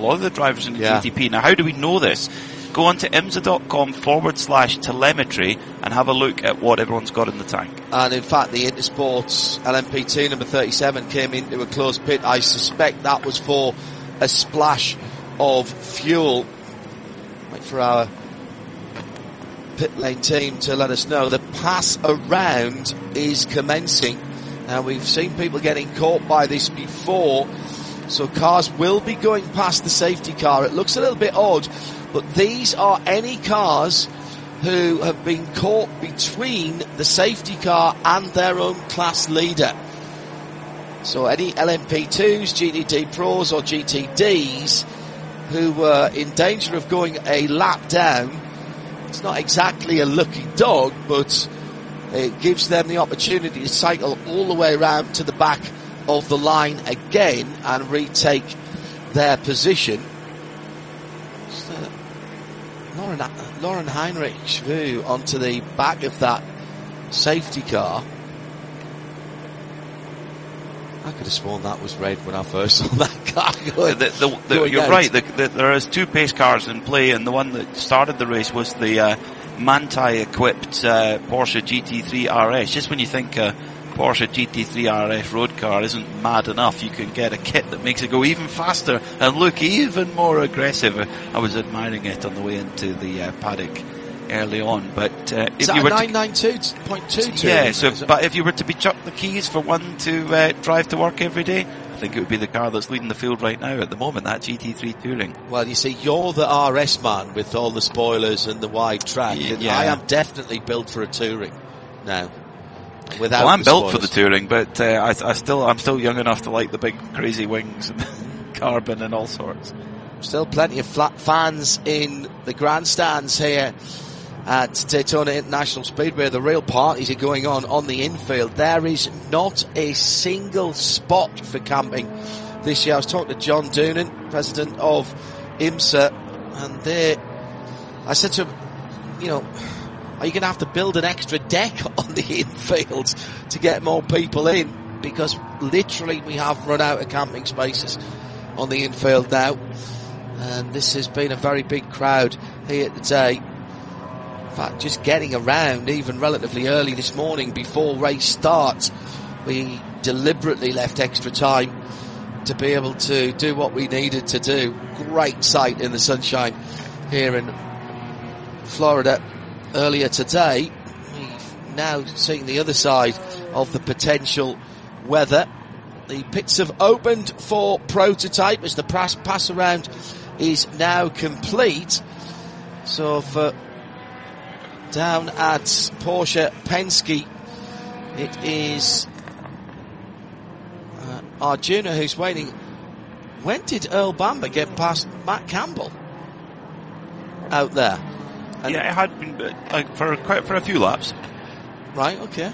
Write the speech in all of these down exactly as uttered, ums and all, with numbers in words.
lot of the drivers in the yeah. G T P. Now, how do we know this? Go on to imsa.com forward slash telemetry and have a look at what everyone's got in the tank. And in fact, the Intersports L M P two number thirty-seven came into a closed pit. I suspect that was for a splash of fuel. Wait for our pit lane team to let us know. The pass around is commencing. Now, we've seen people getting caught by this before, so cars will be going past the safety car. It looks a little bit odd, but these are any cars who have been caught between the safety car and their own class leader. So any L M P twos, G T D Pros or G T Ds who were in danger of going a lap down, it's not exactly a lucky dog, but it gives them the opportunity to cycle all the way around to the back of the line again and retake their position. So, Lauren, Lauren Heinrich flew onto the back of that safety car. I could have sworn that was red when I first saw that car going. The, the, the, going you're out. right. The, the, there is two pace cars in play, and the one that started the race was the uh, Manthey-equipped uh, Porsche G T three R S. Just when you think a Porsche G T three R S road car isn't mad enough, you can get a kit that makes it go even faster and look even more aggressive. I was admiring it on the way into the uh, paddock early on, but uh, is if that you a were nine ninety-two point two two? Yeah, so but if you were to be chucked the keys for one to uh, drive to work every day, I think it would be the car that's leading the field right now at the moment, that G T three Touring. Well, you see, you're the R S man with all the spoilers and the wide track, and yeah. I am definitely built for a Touring now. Without well, I'm the built spoilers. for the Touring, but uh, I, I still, I'm still young enough to like the big crazy wings and carbon and all sorts. Still plenty of flat fans in the grandstands here at Daytona International Speedway. The real parties are going on on the infield. There is not a single spot for camping this year. I was talking to John Doonan, president of IMSA, and they, I said to him, you know, are you going to have to build an extra deck on the infield to get more people in? Because literally we have run out of camping spaces on the infield now. And this has been a very big crowd here today. In fact, just getting around even relatively early this morning before race starts, we deliberately left extra time to be able to do what we needed to do. Great sight in the sunshine here in Florida earlier today. We've now seen the other side of the potential weather. The pits have opened for prototype as the pass, pass around is now complete. So for down at Porsche Penske, it is uh, Arjuna who's waiting. When did Earl Bamber get past Matt Campbell out there? And yeah, it had been uh, for quite for a few laps. Right, okay.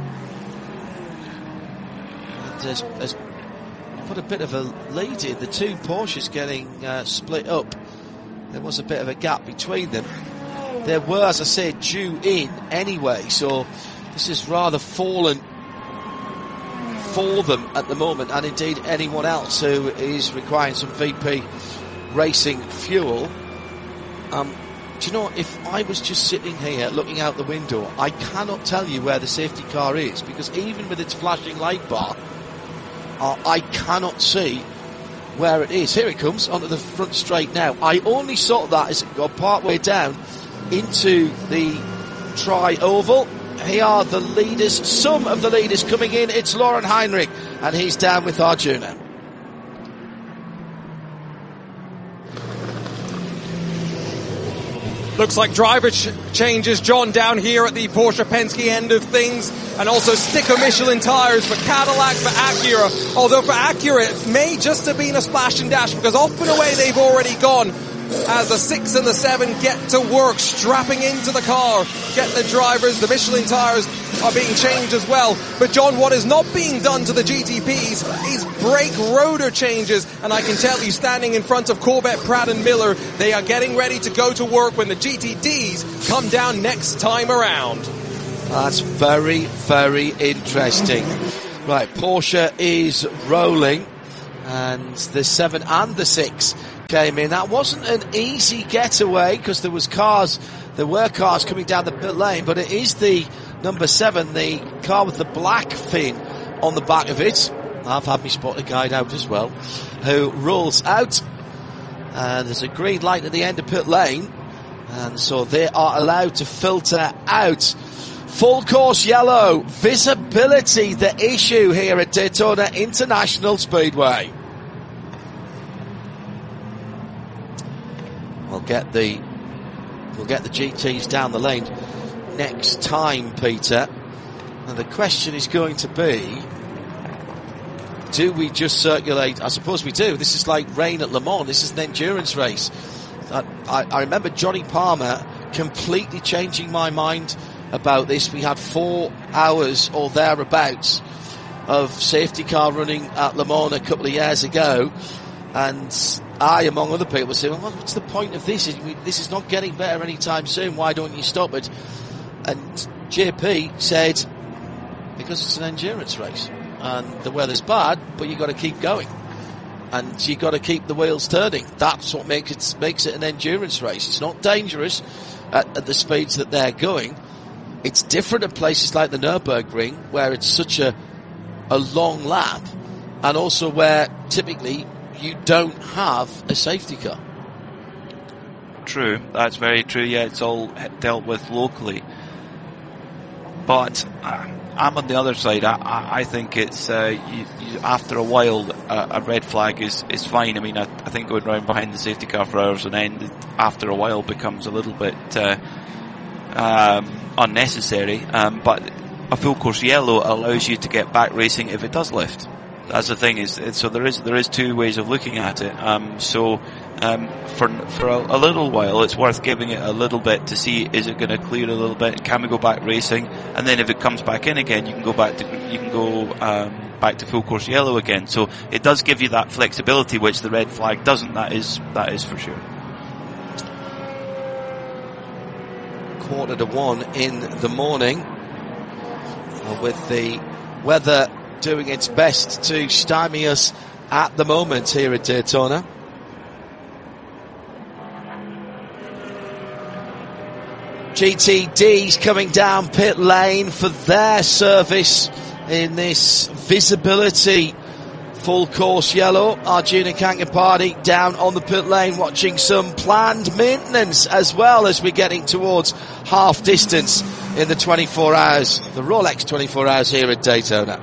There's, there's put a bit of a lead in. The two Porsches getting uh, split up. There was a bit of a gap between them. There were, as I said, due in anyway, so this has rather fallen for them at the moment, and indeed anyone else who is requiring some V P racing fuel. Um, do you know, if I was just sitting here looking out the window, I cannot tell you where the safety car is, because even with its flashing light bar, uh, I cannot see where it is. Here it comes onto the front straight now. I only saw that as it got part way down into the tri-oval. Here are the leaders, some of the leaders coming in. It's Lauren Heinrich, and he's down with Arjuna. Looks like driver ch- changes, John, down here at the Porsche Penske end of things, and also sticker Michelin tyres for Cadillac, for Acura. Although for Acura, it may just have been a splash and dash, because off and away they've already gone as the six and the seven get to work, strapping into the car, get the drivers. The Michelin tyres are being changed as well. But John, what is not being done to the G T Ps is brake rotor changes, and I can tell you, standing in front of Corvette, Pratt and Miller, they are getting ready to go to work when the G T Ds come down next time around. That's very, very interesting. Right, Porsche is rolling, and the seven and the six came in. That wasn't an easy getaway because there was cars, there were cars coming down the pit lane, but it is the number seven, the car with the black fin on the back of it. I've had me spot a guide out as well, who rolls out. And there's a green light at the end of pit lane, and so they are allowed to filter out. Full course yellow, visibility the issue here at Daytona International Speedway. We'll get the we'll get the G Ts down the lane next time, Peter. And the question is going to be, do we just circulate? I suppose we do. This is like rain at Le Mans. This is an endurance race. I, I, I remember Johnny Palmer completely changing my mind about this. We had four hours or thereabouts of safety car running at Le Mans a couple of years ago, and I, among other people, were saying, well, what's the point of this? This is not getting better anytime soon. Why don't you stop it? And J P said, because it's an endurance race and the weather's bad, but you've got to keep going and you've got to keep the wheels turning. That's what makes it, makes it an endurance race. It's not dangerous at, at the speeds that they're going. It's different at places like the Nürburgring, where it's such a, a long lap, and also where typically you don't have a safety car. True, that's very true. Yeah, it's all dealt with locally. But uh, I'm on the other side. I, I, I think it's uh, you, you, after a while, uh, a red flag is, is fine. I mean, I, I think going round behind the safety car for hours on end, it, after a while, becomes a little bit uh, um, unnecessary. Um, but a full course yellow allows you to get back racing if it does lift. That's the thing. Is so there is there is two ways of looking at it. Um, so um, for for a, a little while, it's worth giving it a little bit to see, is it going to clear a little bit? Can we go back racing? And then if it comes back in again, you can go back to you can go um, back to full course yellow again. So it does give you that flexibility, which the red flag doesn't. That is that is for sure. Quarter to one in the morning, with the weather doing its best to stymie us at the moment here at Daytona. G T D's coming down pit lane for their service in this visibility full course yellow. Arjuna Kangaparty down on the pit lane watching some planned maintenance as well as we're getting towards half distance in the twenty-four hours, the Rolex twenty-four hours here at Daytona.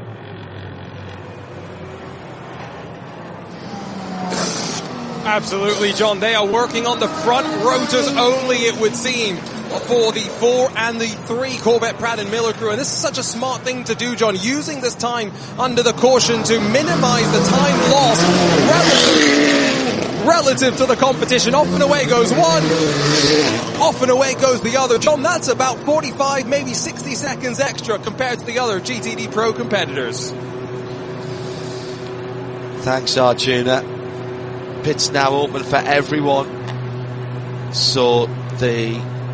Absolutely, John. They are working on the front rotors only, it would seem, for the four and the three Corvette Pratt and Miller crew. And this is such a smart thing to do, John, using this time under the caution to minimize the time lost relative, relative to the competition. Off and away goes one, off and away goes the other. John, that's about forty-five, maybe sixty seconds extra compared to the other G T D Pro competitors. Thanks, Arjuna. Pit's now open for everyone, so the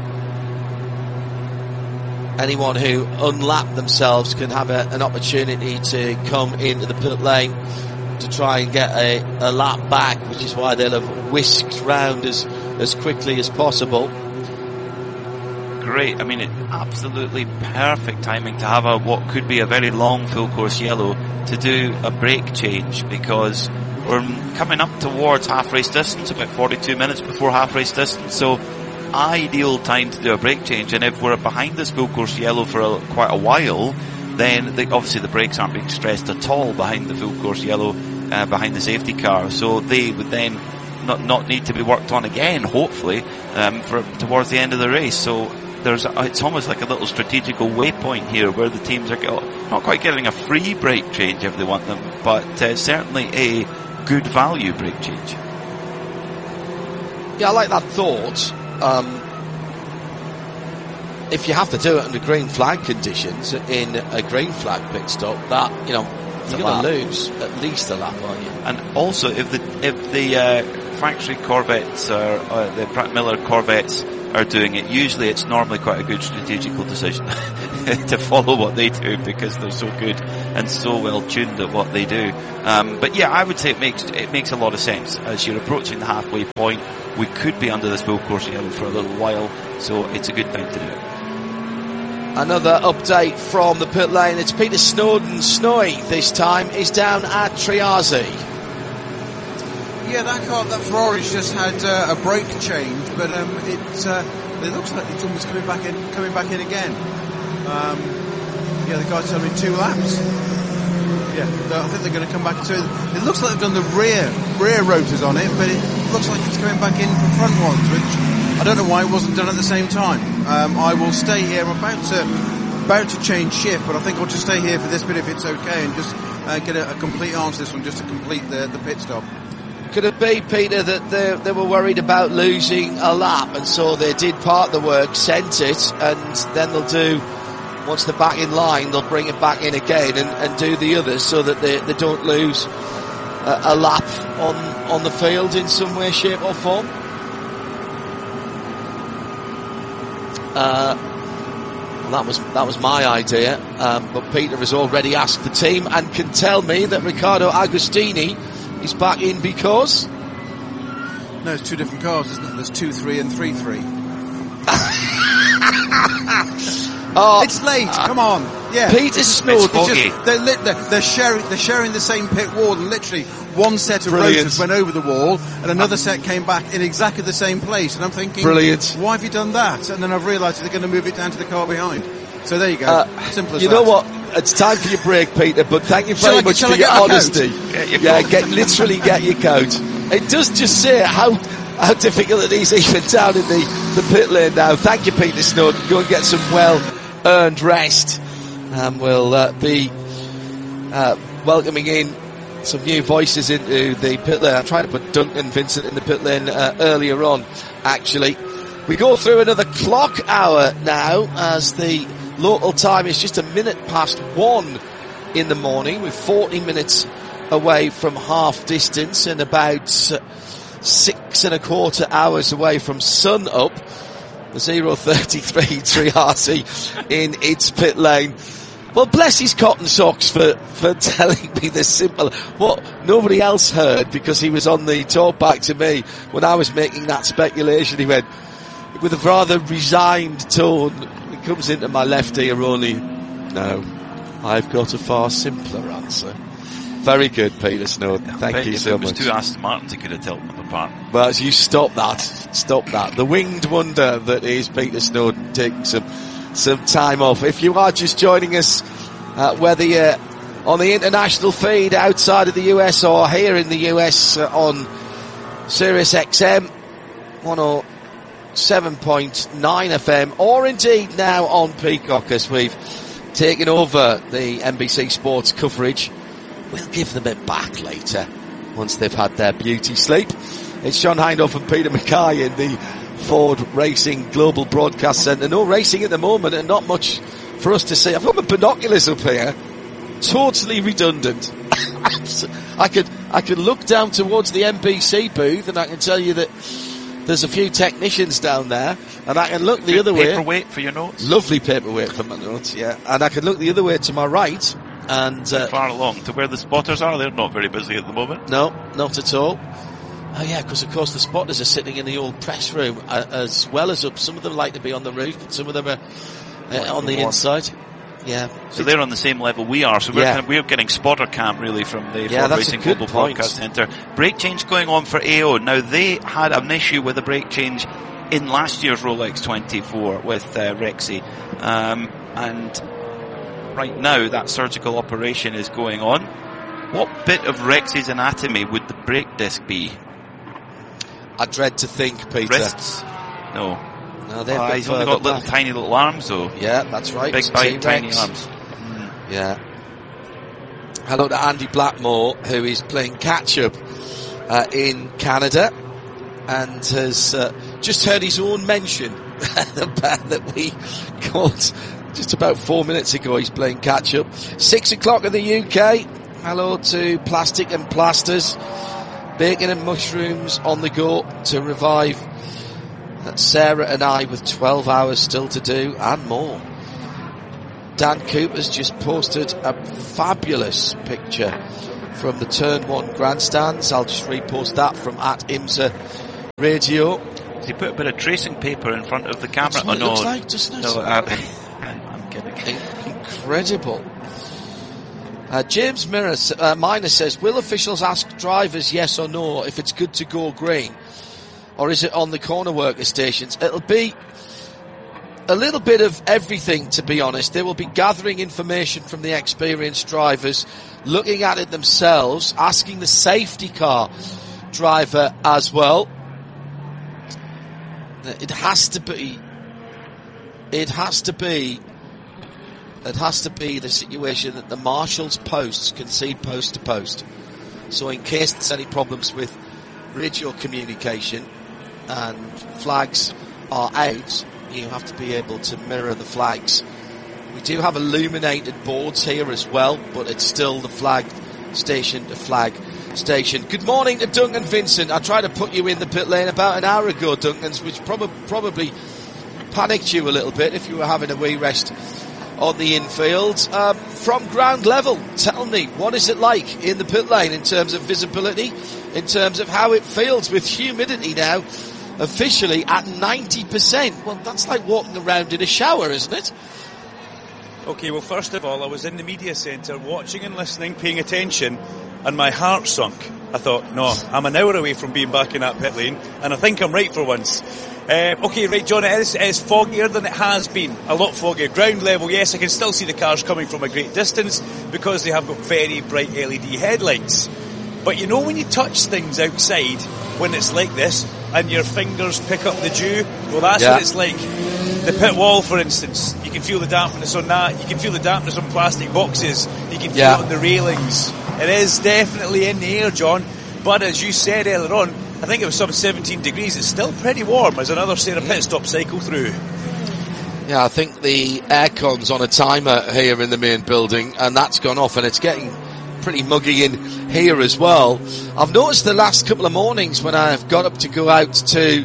anyone who unlap themselves can have a, an opportunity to come into the pit lane to try and get a, a lap back, which is why they'll have whisked round as as quickly as possible. Great. I mean, it, absolutely perfect timing to have a what could be a very long full course yellow to do a brake change, because we're coming up towards half race distance, about forty-two minutes before half race distance, so ideal time to do a brake change. And if we're behind this full course yellow for a, quite a while, then the, obviously the brakes aren't being stressed at all behind the full course yellow, uh, behind the safety car, so they would then not not need to be worked on again, hopefully, um, for towards the end of the race. So there's a, it's almost like a little strategical waypoint here where the teams are not quite getting a free brake change if they want them, but uh, certainly a good value brake change. Yeah, I like that thought. Um, if you have to do it under green flag conditions in a green flag pit stop, that, you know, you're going to lose at least a lap, aren't you? And also, if the if the uh, factory Corvettes or uh, the Pratt Miller Corvettes are doing it, usually it's normally quite a good strategical decision to follow what they do because they're so good and so well tuned at what they do. Um, but yeah, I would say it makes it makes a lot of sense as you're approaching the halfway point. We could be under this full course yellow for a little while, so it's a good time to do it. Another update from the pit lane. It's Peter Snowden. Snowy this time is down at Triazi. Yeah, that car, that Ferrari's just had uh, a brake change, but um, it uh, it looks like it's almost coming back in, coming back in again. Um, yeah, the guy's telling me two laps. Yeah, I think they're going to come back to it. It looks like they've done the rear rear rotors on it, but it looks like it's coming back in for front ones, which I don't know why it wasn't done at the same time. Um, I will stay here. I'm about to about to change shift, but I think I'll just stay here for this bit if it's okay, and just uh, get a, a complete answer to this one, just to complete the, the pit stop. Could it be, Peter, that they, they were worried about losing a lap, and so they did part the work, sent it, and then they'll do, once they're back in line, they'll bring it back in again and, and do the others so that they, they don't lose a, a lap on, on the field in some way, shape or form? Uh, well, that was that was my idea, um, but Peter has already asked the team and can tell me that Riccardo Agostini is back in because... No, it's two different cars, isn't it? There's two three and three three. Oh, it's late. Uh, come on, yeah. Peter Snowden. They're, they're, they're sharing. They're sharing the same pit wall, and literally one set of Brilliant. rotors went over the wall, and another set came back in exactly the same place. And I'm thinking, Brilliant. Why have you done that? And then I've realised they're going to move it down to the car behind. So there you go. Uh, Simple as you that. know what? It's time for your break, Peter. But thank you very shall much I, for I your honesty. Get your yeah, coat. get literally get your coat. It does just say how how difficult it is even down in the the pit lane now. Thank you, Peter Snowden. Go and get some well earned rest, and we'll uh, be uh, welcoming in some new voices into the pit lane. I tried to put Duncan Vincent in the pit lane uh, earlier on, actually. We go through another clock hour now as the local time is just a minute past one in the morning. We're forty minutes away from half distance and about uh, six and a quarter hours away from sun up. The zero thirty-three Triazi in its pit lane. Well, bless his cotton socks for, for telling me this simple, what nobody else heard because he was on the talk back to me when I was making that speculation. He went, with a rather resigned tone, it comes into my left ear only, no, I've got a far simpler answer. Very good, Peter Snowden. Thank Bet you if so it was much. two Aston Martins, he could have told them apart. But you stop that. Stop that. The winged wonder that is Peter Snowden taking some, some time off. If you are just joining us, uh, whether you're on the international feed outside of the U S or here in the U S uh, on Sirius X M one oh seven point nine F M, or indeed now on Peacock as we've taken over the N B C Sports coverage. We'll give them it back later once they've had their beauty sleep. It's Sean Hindhaugh and Peter Mackay in the Ford Racing Global Broadcast Centre. No racing at the moment and not much for us to see. I've got my binoculars up here. Totally redundant. I could I could look down towards the N B C booth and I can tell you that there's a few technicians down there, and I can look the other way. Paperweight for your notes. Lovely paperweight for my notes, yeah. And I can look the other way to my right, and uh, far along to where the spotters are. They're not very busy at the moment. No, not at all. Oh yeah, because of course the spotters are sitting in the old press room uh, as well as up. Some of them like to be on the roof, but some of them are uh, on the inside. Yeah. So they're on the same level we are. So we're yeah. kind of, we're getting spotter cam really from the yeah, Ford Racing Global point. Broadcast Centre. Brake change going on for A O. Now they had an issue with a brake change in last year's Rolex twenty-four with uh, Rexy, um, and right now that surgical operation is going on. What bit of Rexy's anatomy would the brake disc be? I dread to think, Peter. Wrists? No. No, they've oh, he's only got little back. tiny little arms though. Yeah, that's right. Big, big, tiny T-Rex. arms. Mm. Yeah. Hello to Andy Blackmore, who is playing catch-up uh, in Canada and has uh, just heard his own mention that we caught just about four minutes ago. He's playing catch-up. Six o'clock in the U K. Hello to Plastic and Plasters. Bacon and mushrooms on the go to revive That's Sarah and I with twelve hours still to do and more. Dan Cooper's just posted a fabulous picture from the Turn one grandstands. I'll just repost that from at IMSA Radio. Did he put a bit of tracing paper in front of the camera? That's what oh, it no, looks like, doesn't it? No, uh, I'm kidding. Incredible. Uh, James Miner, uh, Minor says, will officials ask drivers yes or no if it's good to go green? Or is it on the corner worker stations? It'll be a little bit of everything, to be honest. They will be gathering information from the experienced drivers, looking at it themselves, asking the safety car driver as well. It has to be, it has to be, it has to be the situation that the marshal's posts concede post to post. So in case there's any problems with radio communication and flags are out, you have to be able to mirror the flags. We do have illuminated boards here as well, but it's still the flag station to flag station. Good morning to Duncan Vincent. I tried to put you in the pit lane about an hour ago, Duncan, which prob- probably panicked you a little bit if you were having a wee rest on the infield. Um, from ground level, tell me, what is it like in the pit lane in terms of visibility, in terms of how it feels with humidity now officially at ninety percent? Well, that's like walking around in a shower, isn't it? Okay, well, first of all, I was in the media centre watching and listening, paying attention, and my heart sunk. I thought, no, I'm an hour away from being back in that pit lane, and I think I'm right for once. Uh, okay, right, John, it is, it is foggier than it has been. A lot foggier. Ground level, yes, I can still see the cars coming from a great distance because they have got very bright L E D headlights. But you know when you touch things outside, when it's like this, and your fingers pick up the dew? Well, that's yeah. what it's like. The pit wall, for instance, you can feel the dampness on that. You can feel the dampness on plastic boxes. You can feel yeah. it on the railings. It is definitely in the air, John. But as you said earlier on, I think it was some seventeen degrees. It's still pretty warm as another Sarah pit stop cycle through. Yeah, I think the aircon's on a timer here in the main building, and that's gone off, and it's getting pretty muggy in here as well. I've noticed the last couple of mornings when I've got up to go out to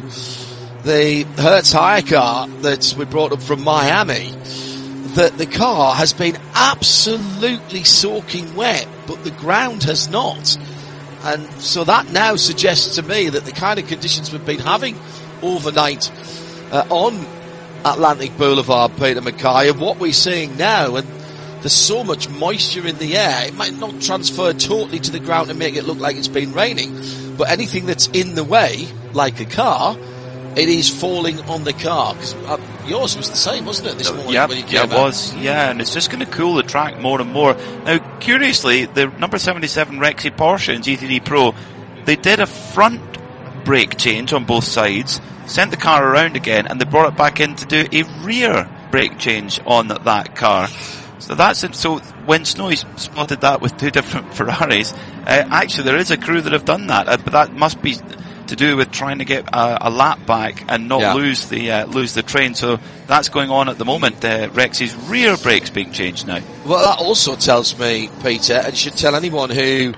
the Hertz hire car that we brought up from Miami, that the car has been absolutely soaking wet, but the ground has not. And so that now suggests to me that the kind of conditions we've been having overnight uh, on Atlantic Boulevard, Peter Mackay, and what we're seeing now, and there's so much moisture in the air, it might not transfer totally to the ground and make it look like it's been raining, but anything that's in the way, like a car, it is falling on the car. Cause, uh, yours was the same, wasn't it, this morning? Yep, when you came yeah, it out? was. Yeah, and it's just going to cool the track more and more. Now, curiously, the number seventy-seven Rexy Porsche in G T D Pro, they did a front brake change on both sides, sent the car around again, and they brought it back in to do a rear brake change on that car. So that's it. So when Snowy spotted that with two different Ferraris, uh, actually there is a crew that have done that, uh, but that must be to do with trying to get a, a lap back and not yeah. lose the uh, lose the train. So that's going on at the moment. Uh, Rexy's rear brake's being changed now. Well, that also tells me, Peter, and should tell anyone who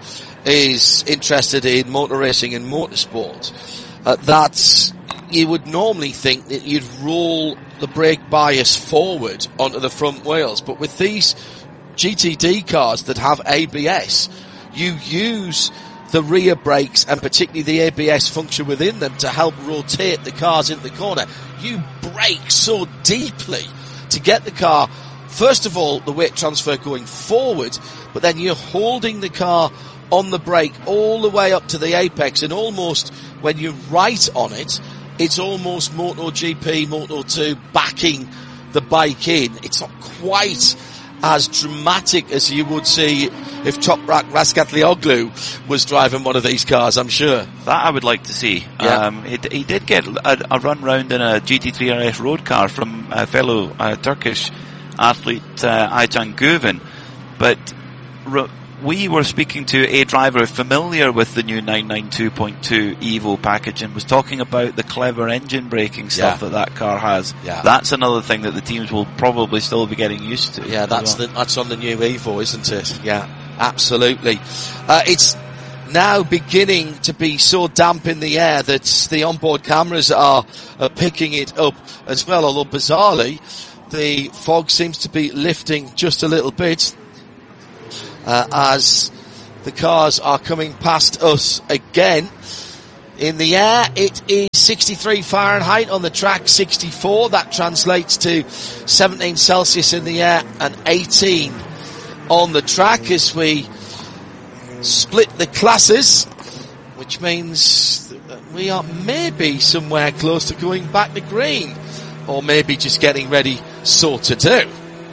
is interested in motor racing and motorsport, uh, that you would normally think that you'd roll the brake bias forward onto the front wheels, but with these G T D cars that have A B S, you use the rear brakes and particularly the A B S function within them to help rotate the cars into the corner. You brake so deeply to get the car, first of all, the weight transfer going forward, but then you're holding the car on the brake all the way up to the apex, and almost when you're right on it, it's almost MotoGP, Moto two backing the bike in. It's not quite as dramatic as you would see if Toprak Razgatlioglu was driving one of these cars, I'm sure. That I would like to see. Yeah. Um, he, he did get a, a run round in a G T three R S road car from a fellow uh, Turkish athlete, uh, Aycan Guven, but r- we were speaking to a driver familiar with the new nine ninety-two point two Evo package and was talking about the clever engine braking stuff yeah. that that car has. Yeah. That's another thing that the teams will probably still be getting used to. Yeah, that's well. the, that's on the new Evo, isn't it? Yeah, absolutely. Uh, it's now beginning to be so damp in the air that the onboard cameras are, are picking it up as well, although bizarrely the fog seems to be lifting just a little bit uh, as the cars are coming past us again. In the air, it is sixty-three Fahrenheit, on the track sixty-four. That translates to seventeen Celsius in the air and eighteen on the track as we split the classes, which means that we are maybe somewhere close to going back to green, or maybe just getting ready so to do.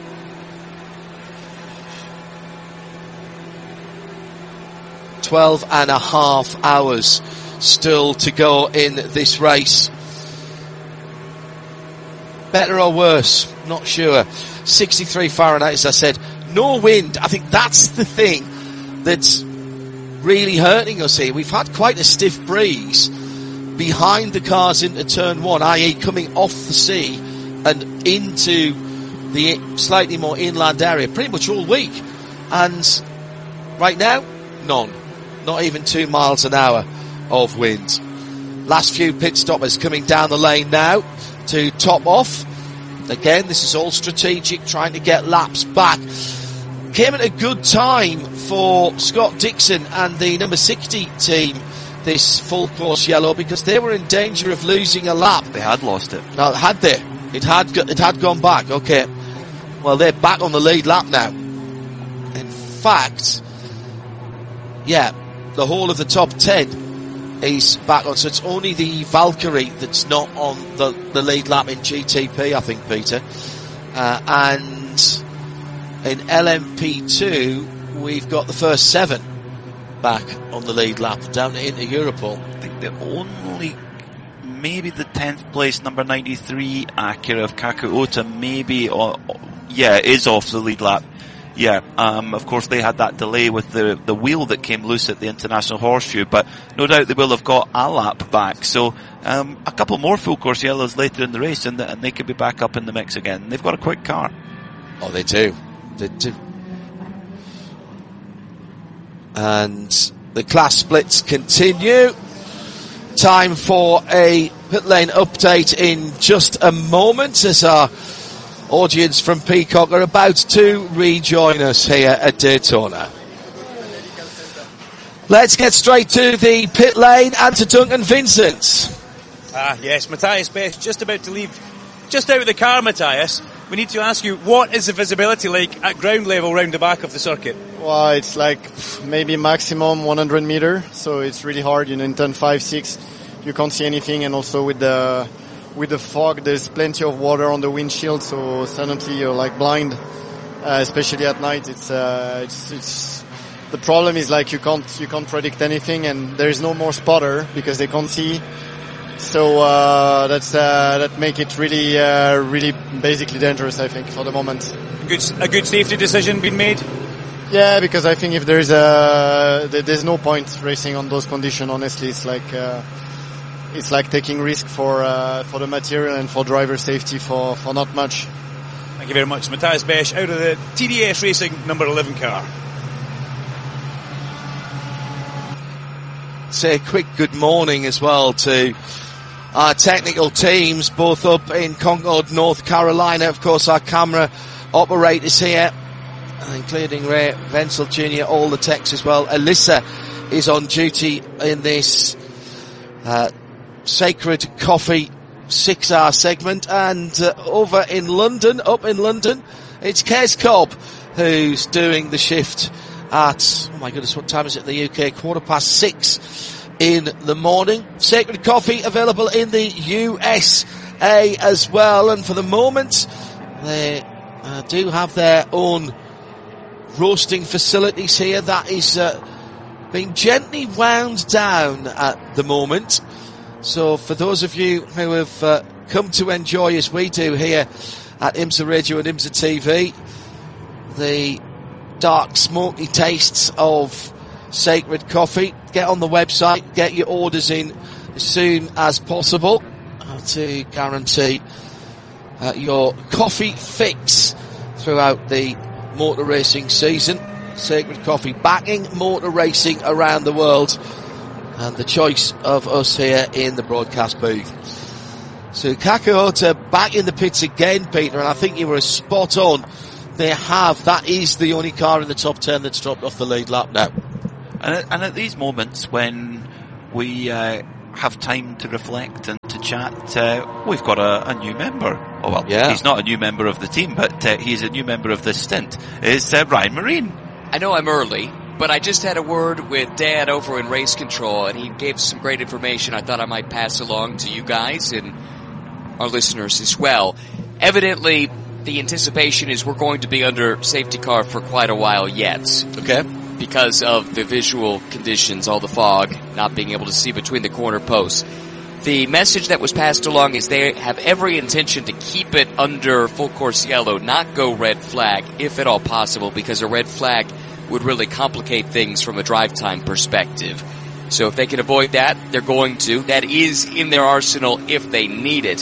Twelve and a half hours still to go in this race. Better or worse? Not sure. sixty-three Fahrenheit, as I said. No wind. I think that's the thing that's really hurting us here. We've had quite a stiff breeze behind the cars into turn one, that is coming off the sea and into the slightly more inland area pretty much all week. And right now, none. Not even two miles an hour of wind. Last few pit stoppers coming down the lane now to top off. Again, this is all strategic, trying to get laps back. Came at a good time for Scott Dixon and the number sixty team, this full course yellow, because they were in danger of losing a lap. They had lost it. Now, had they? It had, it had gone back. Okay. Well, they're back on the lead lap now. In fact, yeah, the whole of the top ten is back on, so it's only the Valkyrie that's not on the, the lead lap in G T P, I think, Peter. Uh, and in L M P two, we've got the first seven back on the lead lap down into Europol. I think the only, maybe the tenth place, number ninety-three, Acura of Kakuota, maybe, or, yeah, is off the lead lap. Yeah, um, of course they had that delay with the, the wheel that came loose at the International Horseshoe, but no doubt they will have got a lap back. So, um, a couple more full course yellows later in the race and, and they could be back up in the mix again. They've got a quick car. Oh, they do. They do. And the class splits continue. Time for a pit lane update in just a moment as our audience from Peacock are about to rejoin us here at Daytona. Let's get straight to the pit lane and to Duncan Vincent. Ah, yes, Matthias Best just about to leave, just out of the car, Matthias. We need to ask you, what is the visibility like at ground level round the back of the circuit? Well, it's like maybe maximum one hundred meter, so it's really hard. You know, in turn five, six, you can't see anything, and also with the with the fog, there's plenty of water on the windshield, so suddenly you're like blind, uh, especially at night. It's uh, it's it's the problem is like you can't you can't predict anything, and there is no more spotter because they can't see. So uh, that's uh, that make it really uh, really basically dangerous, I think, for the moment. Good, a good safety decision being made. Yeah, because I think if there's a there's no point racing on those conditions. Honestly, it's like uh, it's like taking risk for uh, for the material and for driver safety for, for not much. Thank you very much, Matthias Besch out of the T D S Racing number eleven car. Say a quick good morning as well to our technical teams, both up in Concord, North Carolina. Of course, our camera operators here, including Ray Wenzel Junior, all the techs as well. Alyssa is on duty in this uh, Sacred Coffee six-hour segment. And uh, over in London, up in London, it's Kez Cobb who's doing the shift at, oh my goodness, what time is it in the U K? Quarter past six in the morning. Sacred Coffee available in the U S A as well. And for the moment, they uh, do have their own roasting facilities here. That is uh, being gently wound down at the moment. So for those of you who have uh, come to enjoy, as we do here at IMSA Radio and IMSA T V, the dark, smoky tastes of Sacred Coffee, get on the website, get your orders in as soon as possible to guarantee uh, your coffee fix throughout the motor racing season. Sacred Coffee, backing motor racing around the world, and the choice of us here in the broadcast booth. So Kaku Ota back in the pits again, Peter, and I think you were spot on. They have, that is the only car in the top ten that's dropped off the lead lap now. And at, and at these moments when we uh, have time to reflect and to chat, uh, we've got a, a new member. Oh well, yeah. He's not a new member of the team, but uh, he's a new member of this stint. Is uh, Ryan Marine. I know I'm early, but I just had a word with Dad over in Race Control, and he gave some great information I thought I might pass along to you guys and our listeners as well. Evidently, the anticipation is we're going to be under safety car for quite a while yet. Okay. Because of the visual conditions, all the fog, not being able to see between the corner posts. The message that was passed along is they have every intention to keep it under full course yellow, not go red flag, if at all possible, because a red flag would really complicate things from a drive time perspective. So if they can avoid that, they're going to. That is in their arsenal if they need it.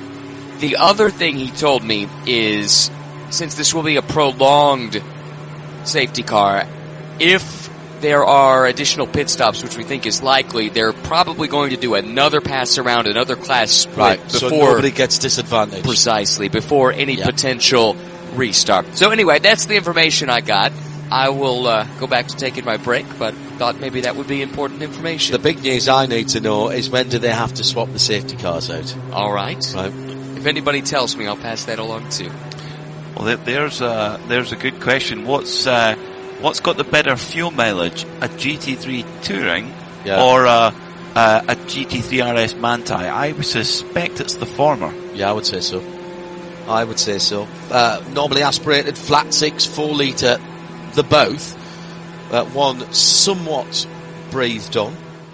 The other thing he told me is, since this will be a prolonged safety car, if there are additional pit stops, which we think is likely, they're probably going to do another pass around, another class split right, before so nobody gets disadvantaged. Precisely, before any yeah. potential restart. So anyway, that's the information I got. I will uh, go back to taking my break, but thought maybe that would be important information. The big news I need to know is when do they have to swap the safety cars out? All right. Right. If anybody tells me, I'll pass that along too. Well, there's a, there's a good question. What's uh, what's got the better fuel mileage, a G T three Touring yeah. or a, a, a G T three R S Manti? I would suspect it's the former. Yeah, I would say so. I would say so. Uh, normally aspirated, flat six, four litre, the both. Uh, one somewhat breathed on.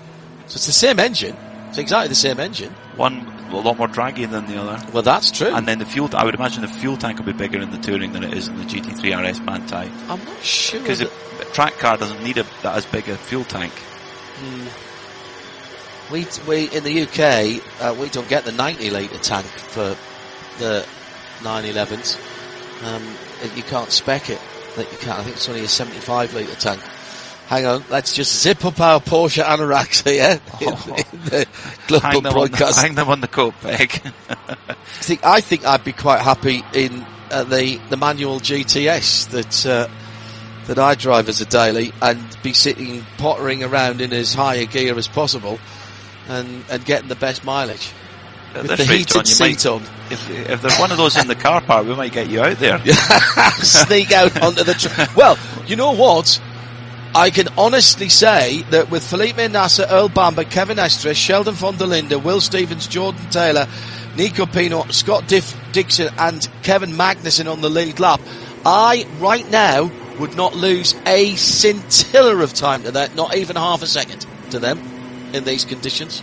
So it's the same engine. It's exactly the same engine. One a lot more draggy than the other. Well, that's true. And then the fuel, I would imagine the fuel tank will be bigger in the Touring than it is in the G T three R S Manti. I'm not sure. Because a track car doesn't need a, that as big a fuel tank. Mm. We, we, in the U K, uh, we don't get the ninety litre tank for the nine elevens. Um, you can't spec it. That you can't. I think it's only a seventy-five litre tank. Hang on, let's just zip up our Porsche anoraks here Oh. in, in the global hang, them broadcast. the, hang them on the coat peg. I think, I think I'd be quite happy in uh, the the manual G T S that uh, that I drive as a daily, and be sitting pottering around in as high a gear as possible, and and getting the best mileage. At With this the rate, heated John, you seat might, on. If, if there's one of those in the car park, we might get you out there. Sneak out onto the tra- Well, you know what? I can honestly say that with Felipe Nasser, Earl Bamber, Kevin Estres, Sheldon von der Linde, Will Stevens, Jordan Taylor, Nico Pino, Scott Diff- Dixon and Kevin Magnussen on the lead lap, I, right now, would not lose a scintilla of time to that, not even half a second to them in these conditions.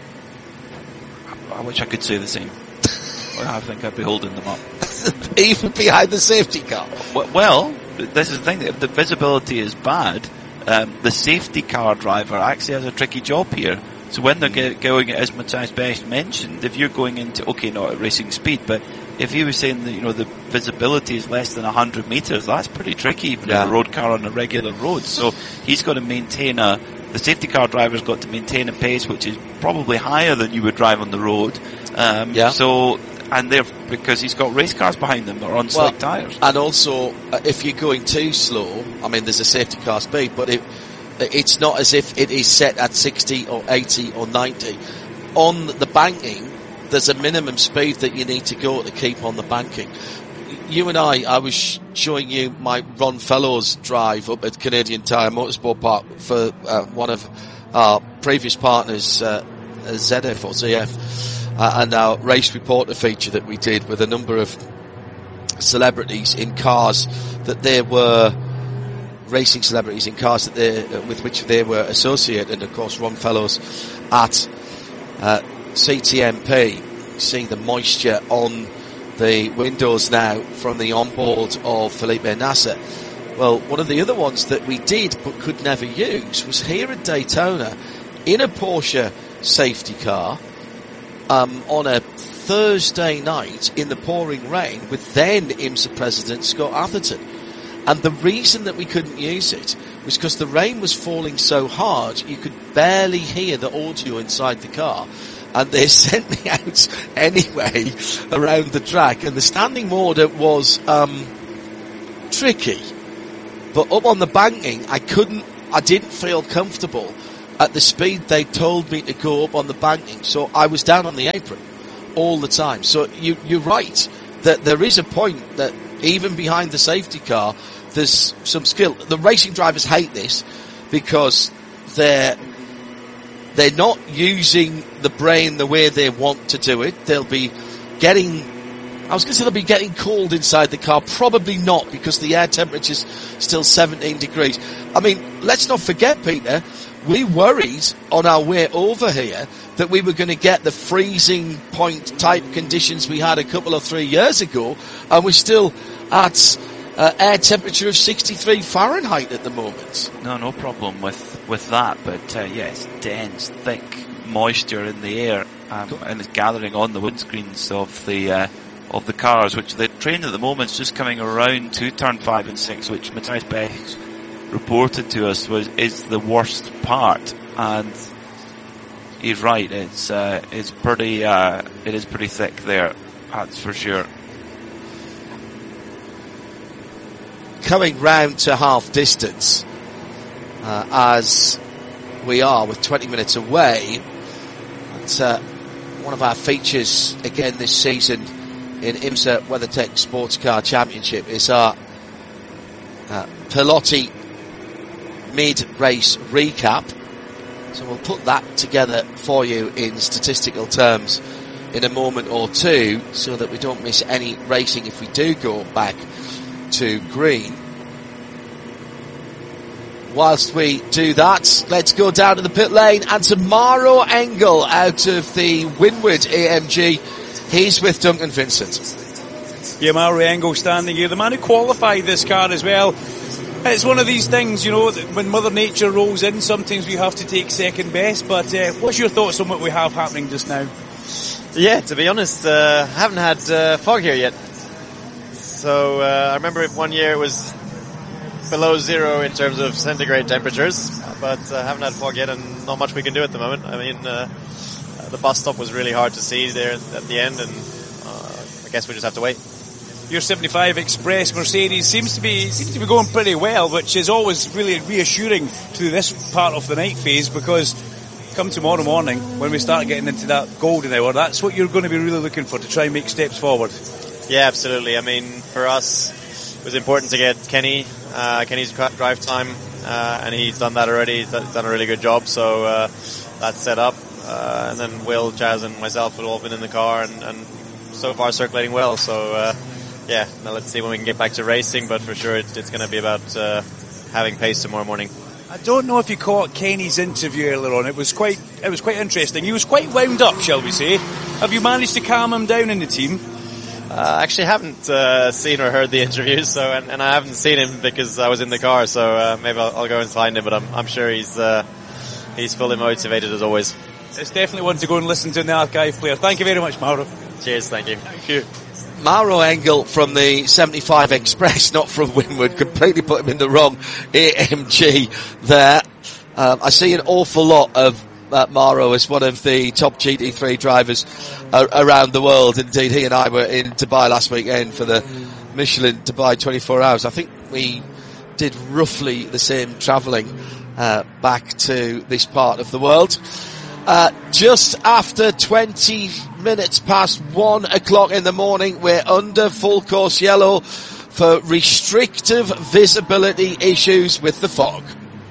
I wish I could say the same. I think I'd be holding them up. Even behind the safety car. Well, this is the thing. If the visibility is bad, um, the safety car driver actually has a tricky job here. So when they're get going, as Matthias Best mentioned, if you're going into, okay, not at racing speed, but if he was saying that, you know, the visibility is less than one hundred metres, that's pretty tricky even yeah. in a road car on a regular road. So he's got to maintain a, the safety car driver's got to maintain a pace which is probably higher than you would drive on the road. Um, yeah. So, and they're, because he's got race cars behind them that are on slick well, tyres. And also, uh, if you're going too slow, I mean, there's a safety car speed, but it, it's not as if it is set at sixty or eighty or ninety. On the banking, there's a minimum speed that you need to go to keep on the banking. You and I, I was showing you my Ron Fellows drive up at Canadian Tire Motorsport Park for uh, one of our previous partners, uh, Z F or Z F, uh, and our race reporter feature that we did with a number of celebrities in cars that they were racing celebrities in cars that they uh, with which they were associated, and of course Ron Fellows at uh, C T M P. See the moisture on the windows now from the onboard of Felipe Nasser. Well, one of the other ones that we did but could never use was here at Daytona in a Porsche safety car um, on a Thursday night in the pouring rain with then IMSA president Scott Atherton. And the reason that we couldn't use it was because the rain was falling so hard, you could barely hear the audio inside the car. And they sent me out anyway around the track. And the standing order was um, tricky. But up on the banking, I couldn't, I didn't feel comfortable at the speed they told me to go up on the banking. So I was down on the apron all the time. So you, you're right that there is a point that even behind the safety car, there's some skill. The racing drivers hate this because they're they're not using the brain the way they want to do it. They'll be getting, I was going to say they'll be getting cold inside the car. Probably not, because the air temperature's still seventeen degrees. I mean, let's not forget, Peter, we worried on our way over here that we were going to get the freezing point type conditions we had a couple or three years ago, and we're still at uh, air temperature of sixty-three Fahrenheit at the moment. No, no problem with, with that, but uh, yeah, it's dense, thick moisture in the air, um, and it's gathering on the windscreens of the uh, of the cars, which the train at the moment is just coming around to turn five and six, which Matthias Beck reported to us was is the worst part, and he's right. It's uh, it's pretty uh, it is pretty thick there, that's for sure. Coming round to half distance, uh, as we are with twenty minutes away, it's uh, one of our features again this season in IMSA WeatherTech Sports Car Championship is our uh, Pelotti mid-race recap. So we'll put that together for you in statistical terms in a moment or two, so that we don't miss any racing if we do go back to green. Whilst we do that, let's go down to the pit lane and to Maro Engel out of the Winward A M G. He's with Duncan Vincent. Yeah, Maro Engel standing here, the man who qualified this car as well. It's one of these things, you know, that when Mother Nature rolls in, sometimes we have to take second best. But uh, what's your thoughts on what we have happening just now? Yeah, to be honest, uh, haven't had uh, fog here yet. So uh, I remember if one year it was below zero in terms of centigrade temperatures, but uh, haven't had fog yet, and not much we can do at the moment. I mean, uh, the bus stop was really hard to see there at the end, and uh, I guess we just have to wait. Your seventy-five Express Mercedes seems to be seems to be going pretty well, which is always really reassuring to this part of the night phase, because come tomorrow morning when we start getting into that golden hour, that's what you're going to be really looking for, to try and make steps forward. Yeah, absolutely. I mean, for us, it was important to get Kenny, uh, Kenny's drive time, uh, and he's done that already. He's done a really good job, so uh, that's set up. Uh, and then Will, Chaz, and myself have all been in the car, and, and so far circulating well. So, uh, yeah, now let's see when we can get back to racing, but for sure it, it's going to be about uh, having pace tomorrow morning. I don't know if you caught Kenny's interview earlier on. It was quite, it was quite interesting. He was quite wound up, shall we say. Have you managed to calm him down in the team? I uh, actually haven't uh, seen or heard the interview, so and, and I haven't seen him because I was in the car. So uh, maybe I'll, I'll go and find him. But I'm, I'm sure he's uh, he's fully motivated as always. It's definitely one to go and listen to in the archive player. Thank you very much, Mauro. Cheers, thank you. Thank you. Maro Engel from the seventy-five Express, not from Winward, completely put him in the wrong A M G there. Um, I see an awful lot of uh, Maro as one of the top G T three drivers uh, around the world. Indeed, he and I were in Dubai last weekend for the Michelin Dubai twenty-four hours. I think we did roughly the same travelling uh, back to this part of the world. Uh, just after twenty minutes past one o'clock in the morning, we're under full course yellow for restrictive visibility issues with the fog.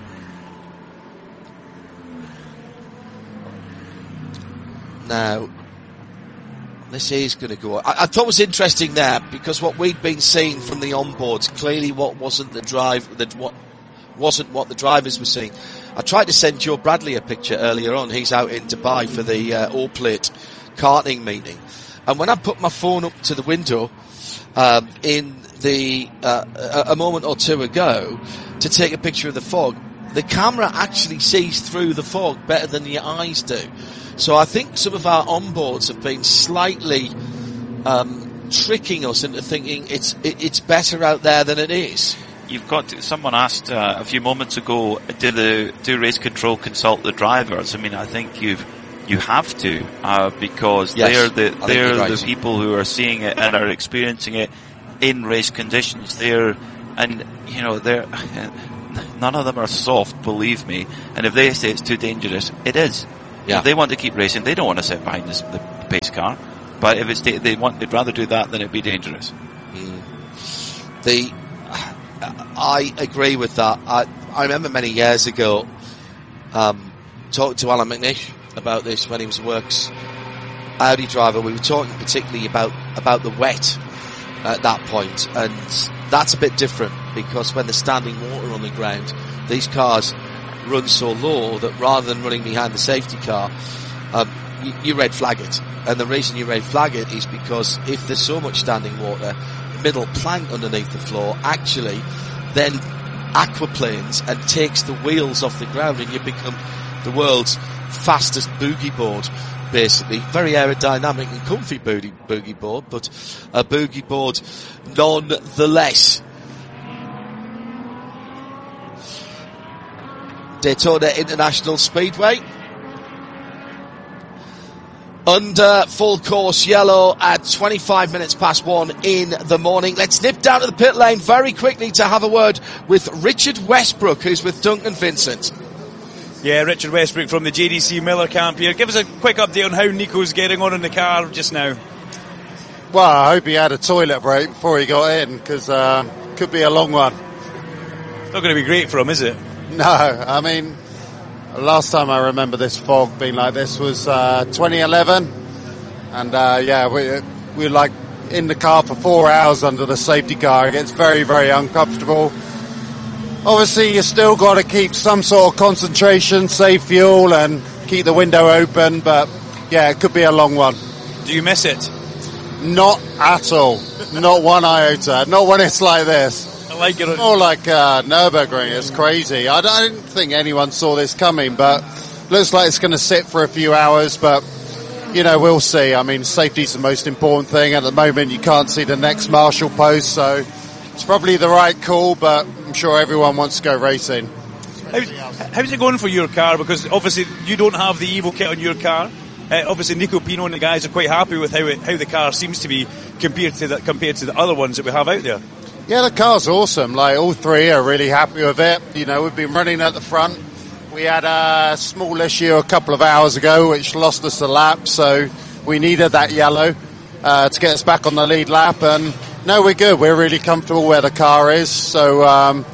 Now, this is going to go. I, I thought it was interesting there, because what we'd been seeing from the onboards, clearly what wasn't the drive, that what wasn't what the drivers were seeing. I tried to send Joe Bradley a picture earlier on. He's out in Dubai for the uh, all-plate karting meeting. And when I put my phone up to the window um, in the uh, a, a moment or two ago to take a picture of the fog, the camera actually sees through the fog better than your eyes do. So I think some of our onboards have been slightly um, tricking us into thinking it's it, it's better out there than it is. you've got to, someone asked uh, a few moments ago, do the do race control consult the drivers? I mean, I think you've you have to uh, because Yes, they're the I think they're you're right. the people who are seeing it and are experiencing it in race conditions. They're and you know they're none of them are soft, believe me. And if they say it's too dangerous, it is. Yeah. If they want to keep racing, they don't want to sit behind this, the pace car. But if it's they want, they'd rather do that than it be dangerous. Mm. The I agree with that. I I remember many years ago um, talking to Alan McNish about this when he was a Works Audi driver. We were talking particularly about about the wet at that point, and that's a bit different because when there's standing water on the ground, these cars run so low that rather than running behind the safety car, um, you, you red flag it. And the reason you red flag it is because if there's so much standing water, middle plank underneath the floor actually then aquaplanes and takes the wheels off the ground, and you become the world's fastest boogie board, basically. Very aerodynamic and comfy boogie, boogie board, but a boogie board nonetheless. Daytona International Speedway. Under full course yellow at twenty-five minutes past one in the morning. Let's nip down to the pit lane very quickly to have a word with Richard Westbrook, who's with Duncan Vincent. Yeah, Richard Westbrook from the J D C Miller camp here. Give us a quick update on how Nico's getting on in the car just now. Well, I hope he had a toilet break before he got in, because uh, could be a long one. Not going to be great for him, is it? No, I mean, last time I remember this fog being like this was uh, twenty eleven, and uh, yeah, we we were like in the car for four hours under the safety car. It gets very, very uncomfortable. Obviously, you still got to keep some sort of concentration, save fuel, and keep the window open. But yeah, it could be a long one. Do you miss it? Not at all. Not one iota. Not when it's like this. I like it. More like uh, Nürburgring. It's crazy. I don't think anyone saw this coming, but looks like it's going to sit for a few hours. But you know, we'll see. I mean, safety's the most important thing at the moment. You can't see the next marshal post, so it's probably the right call. But I'm sure everyone wants to go racing. How's, how's it going for your car? Because obviously you don't have the Evo kit on your car. Uh, obviously, Nico Pino and the guys are quite happy with how it, how the car seems to be compared to the, compared to the other ones that we have out there. Yeah, the car's awesome. Like, all three are really happy with it. You know, we've been running at the front. We had a small issue a couple of hours ago, which lost us a lap, so we needed that yellow uh, to get us back on the lead lap. And no, we're good. We're really comfortable where the car is. So um,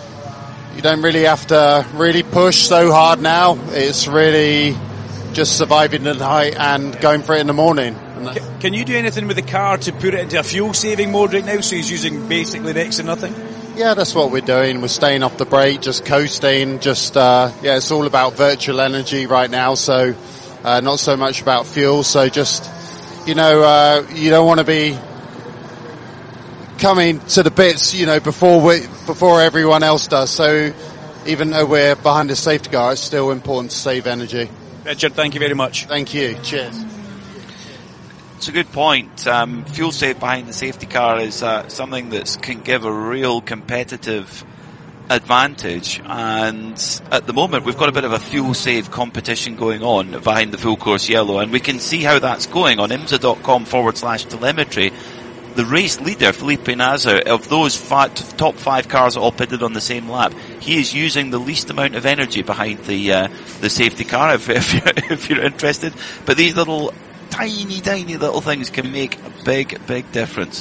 you don't really have to really push so hard now. It's really just surviving the night and going for it in the morning. Can, can you do anything with the car to put it into a fuel-saving mode right now, so he's using basically next to nothing? Yeah, that's what we're doing. We're staying off the brake, just coasting, just, uh, yeah, it's all about virtual energy right now, so uh, not so much about fuel, so just, you know, uh, you don't want to be coming to the bits, you know, before we, before everyone else does, so even though we're behind the safety car, it's still important to save energy. Richard, thank you very much. Thank you. Cheers. It's a good point. Um, fuel save behind the safety car is uh, something that can give a real competitive advantage, and at the moment we've got a bit of a fuel save competition going on behind the full course yellow, and we can see how that's going on imsa.com forward slash telemetry. The race leader, Felipe Nasr, of those five, top five cars that all pitted on the same lap, he is using the least amount of energy behind the uh, the safety car, if, if, you're, if you're interested. But these little tiny, tiny little things can make a big, big difference.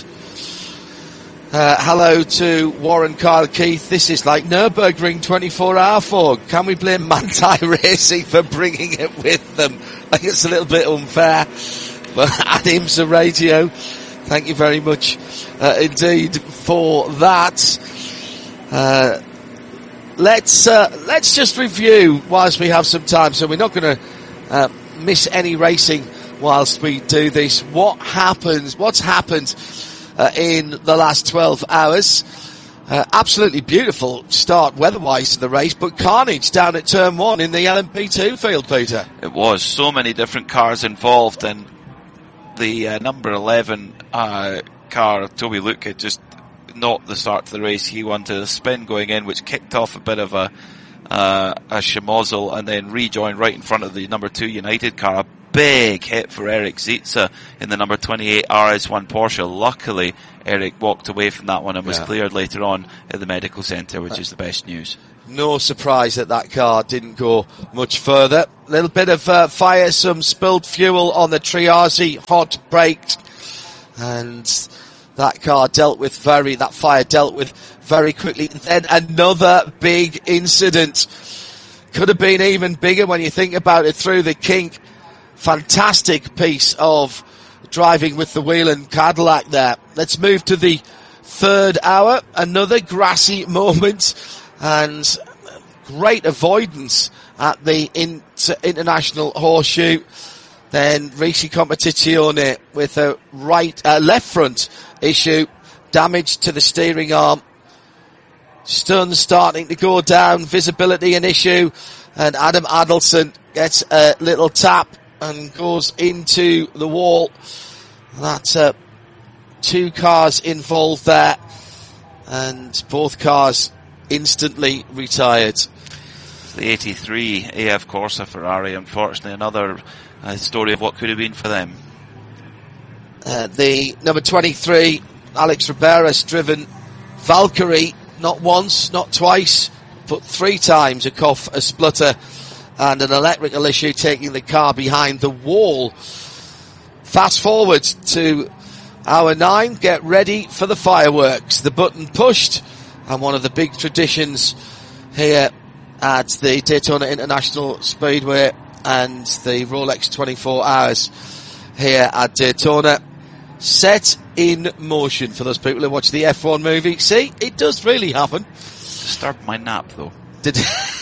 Uh, hello to Warren Kyle Keith. This is like Nürburgring twenty-four hour fog. Can we blame Manthey Racing for bringing it with them? I think it's a little bit unfair. But at IMSA Radio, thank you very much uh, indeed for that. Uh, let's uh, let's just review whilst we have some time, so we're not going to uh, miss any racing whilst we do this. What happens? What's happened uh, in the last twelve hours? Uh, absolutely beautiful start weather-wise to the race, but carnage down at turn one in the L M P two field, Peter. It was so many different cars involved, and the uh, number eleven uh, car, Toby Luca, just not the start to the race. He wanted a spin going in, which kicked off a bit of a, uh, a schmozzle, and then rejoined right in front of the number two United car. A big hit for Eric Zietze in the number twenty-eight R S one Porsche. Luckily, Eric walked away from that one and was yeah. cleared later on at the medical centre, which is the best news. No surprise that that car didn't go much further. A little bit of uh, fire, some spilled fuel on the Triazi hot brakes, and that car dealt with very, that fire dealt with very quickly. Then another big incident. Could have been even bigger when you think about it, through the kink. Fantastic piece of driving with the Whelen Cadillac there. Let's move to the third hour. Another grassy moment. And great avoidance at the inter- International Horseshoe. Then Ricci Competizione with a right, uh, left front issue, damage to the steering arm. Stuns starting to go down, visibility an issue, and Adam Adelson gets a little tap and goes into the wall. That's uh, two cars involved there, and both cars instantly retired. The eighty-three A F Corsa Ferrari, unfortunately, another uh, story of what could have been for them. Uh, the number twenty-three, Alex Riberas driven Valkyrie, not once, not twice, but three times a cough, a splutter, and an electrical issue taking the car behind the wall. Fast forward to hour nine, get ready for the fireworks. The button pushed, and one of the big traditions here at the Daytona International Speedway and the Rolex twenty-four hours here at Daytona set in motion for those people who watch the F one movie. See, it does really happen. Disturbed my nap though. Did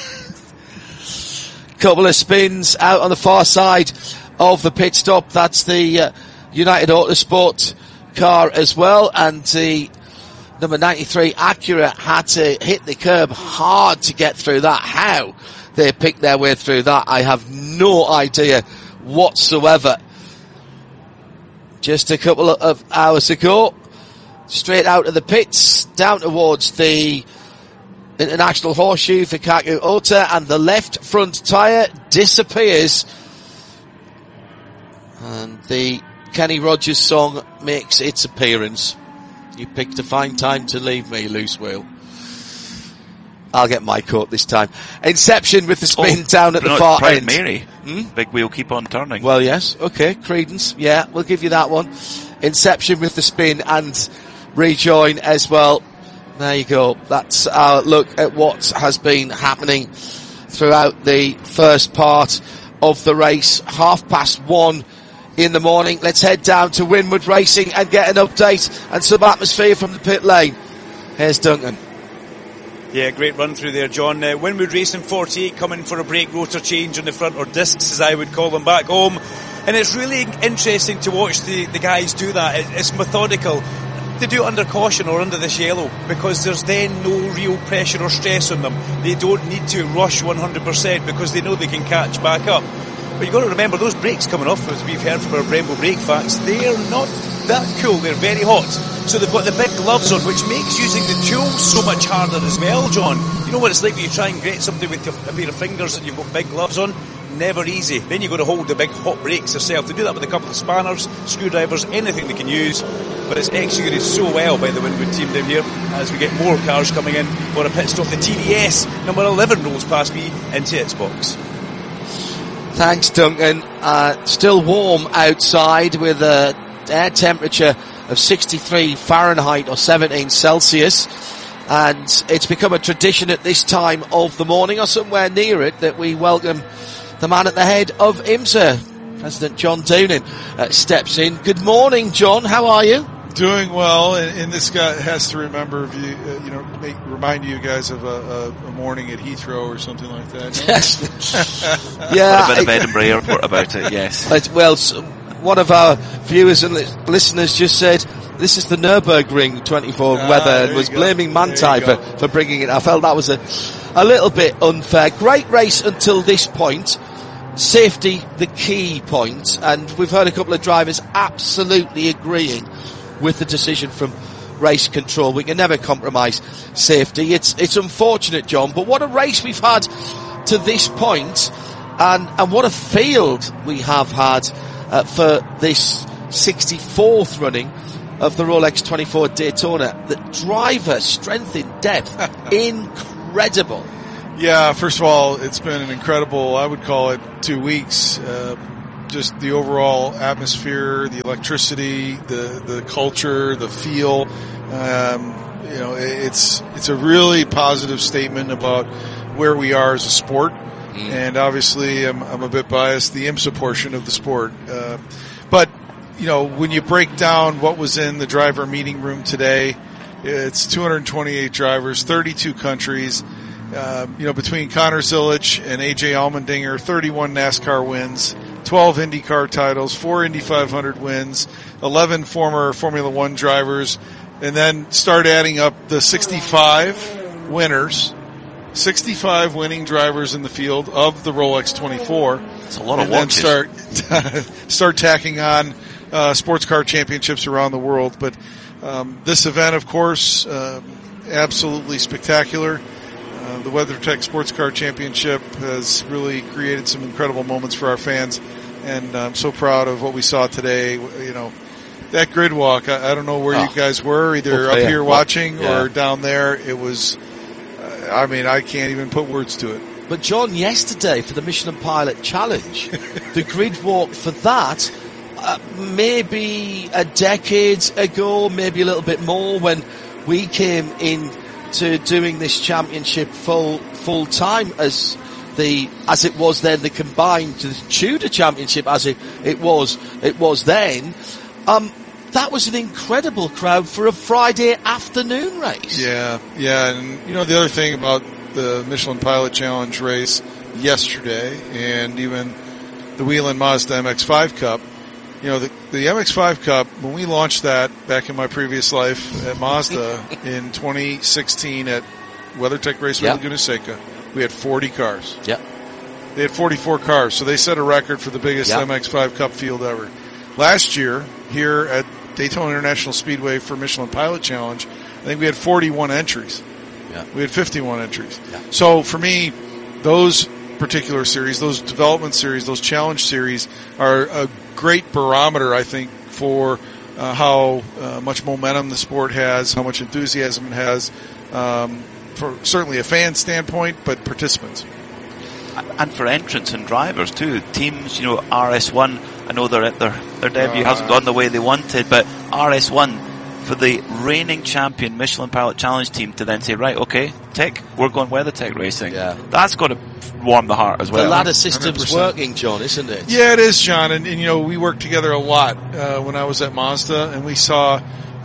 couple of spins out on the far side of the pit stop. That's the uh, United Autosport car as well, and the number ninety-three Acura had to hit the curb hard to get through that. How they picked their way through that, I have no idea whatsoever. Just a couple of hours ago, straight out of the pits, down towards the International Horseshoe for Kaku Ota, and the left front tyre disappears. And the Kenny Rogers song makes its appearance. You picked a fine time to leave me, loose wheel. I'll get my coat this time. Inception with the spin oh, down at the far Pride end. Mary. Hmm? Big wheel keep on turning. Well, yes. Okay. Credence. Yeah, we'll give you that one. Inception with the spin and rejoin as well. There you go. That's our look at what has been happening throughout the first part of the race. Half past one in the morning. Let's head down to Winwood Racing and get an update and some atmosphere from the pit lane. Here's Duncan. Yeah, great run through there, John. Uh, Winwood Racing forty-eight coming for a brake rotor change on the front, or discs as I would call them, back home. And it's really interesting to watch the, the guys do that. It, it's methodical. They do it under caution or under this yellow, because there's then no real pressure or stress on them. They don't need to rush one hundred percent because they know they can catch back up. But you've got to remember, those brakes coming off, as we've heard from our Brembo brake facts, they're not that cool, they're very hot. So they've got the big gloves on, which makes using the tool so much harder as well, John. You know what it's like when you try and grate something with your, a pair of fingers and you've got big gloves on? Never easy. Then you've got to hold the big hot brakes yourself. They do that with a couple of spanners, screwdrivers, anything they can use. But it's executed so well by the Winwood team down here as we get more cars coming in for a pit stop. The T D S number eleven rolls past me into its box. Thanks, Duncan. Uh, still warm outside with a air temperature of sixty-three Fahrenheit or seventeen Celsius. And it's become a tradition at this time of the morning, or somewhere near it, that we welcome the man at the head of IMSA, President John Doonan, uh, steps in. Good morning, John. How are you? Doing well, and, and this guy has to remember, if you, uh, you know, make, remind you guys of a, a, a morning at Heathrow or something like that. No? Yes. Yeah. A bit of Edinburgh Airport about it, yes. It, well, one of our viewers and listeners just said, this is the Nürburgring twenty-four ah, weather, and was blaming Manthey for, for bringing it. I felt that was a, a little bit unfair. Great race until this point. Safety, the key point, and we've heard a couple of drivers absolutely agreeing with the decision from race control. We can never compromise safety. It's it's unfortunate, John, but what a race we've had to this point, and and what a field we have had uh, for this sixty-fourth running of the Rolex twenty-four Daytona. The driver strength in depth, incredible. Yeah, first of all, it's been an incredible, I would call it, two weeks. Uh, just the overall atmosphere, the electricity, the, the culture, the feel. Um, you know, it's, it's a really positive statement about where we are as a sport. Mm. And obviously, I'm, I'm a bit biased, the IMSA portion of the sport. Uh, but, you know, when you break down what was in the driver meeting room today, it's two hundred twenty-eight drivers, thirty-two countries. Uh, you know, between Connor Zilic and A J Allmendinger, thirty-one NASCAR wins, twelve IndyCar titles, four Indy five hundred wins, eleven former Formula One drivers, and then start adding up the sixty-five winners, sixty-five winning drivers in the field of the Rolex twenty-four. It's a lot of and then start start tacking on uh, sports car championships around the world. But um, this event, of course, uh, absolutely spectacular. Uh, the WeatherTech Sports Car Championship has really created some incredible moments for our fans, and I'm so proud of what we saw today. You know, that grid walk, I, I don't know where oh. you guys were, either up here watching yeah. or down there. It was, uh, I mean, I can't even put words to it. But John, yesterday for the Michelin Pilot Challenge, the grid walk for that, uh, maybe a decade ago, maybe a little bit more, when we came in to doing this championship full full time as the as it was then, the combined the Tudor Championship as it, it was it was then. Um, that was an incredible crowd for a Friday afternoon race. Yeah, yeah, and you know the other thing about the Michelin Pilot Challenge race yesterday, and even the Whelen Mazda M X five Cup. You know, the, the M X five Cup, when we launched that back in my previous life at Mazda in twenty sixteen at WeatherTech Raceway yep. Laguna Seca, we had forty cars. Yep. They had forty-four cars, so they set a record for the biggest yep. M X five Cup field ever. Last year, here at Daytona International Speedway for Michelin Pilot Challenge, I think we had forty-one entries. Yeah. We had fifty-one entries. Yeah. So for me, those particular series, those development series, those challenge series are a great barometer, I think, for uh, how uh, much momentum the sport has, how much enthusiasm it has, um, for certainly a fan standpoint, but participants. And for entrants and drivers too. Teams, you know, R S one, I know they're at their, their debut uh, hasn't gone the way they wanted, but R S one, for the reigning champion Michelin Pilot Challenge team to then say, right, okay, Tech, we're going WeatherTech Racing. Yeah. That's got to warm the heart as well. The ladder system's one hundred percent working, John, isn't it? Yeah, it is, John. And, and you know, we worked together a lot uh, when I was at Mazda, and we saw,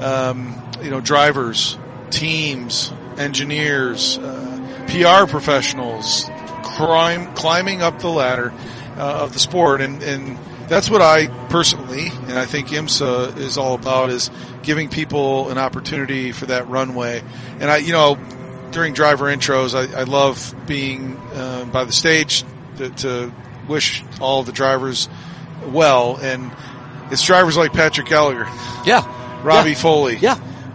um, you know, drivers, teams, engineers, uh, P R professionals, crime, climbing up the ladder uh, of the sport, and, and that's what I personally, and I think IMSA is all about, is giving people an opportunity for that runway. And I, you know, during driver intros, I, I love being uh, by the stage to, to wish all the drivers well, and it's drivers like Patrick Gallagher, yeah, Robbie yeah. Foley, yeah,